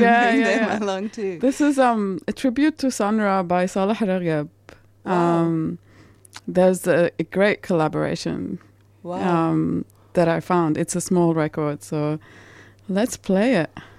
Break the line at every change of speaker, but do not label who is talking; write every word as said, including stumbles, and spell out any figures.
yeah,
bring
yeah,
them
yeah.
along too.
This is um a tribute to Sonra by Saleh Raghib.
Wow.
Um, there's a, a great collaboration
Wow.
um, that I found. It's a small record, so let's play it.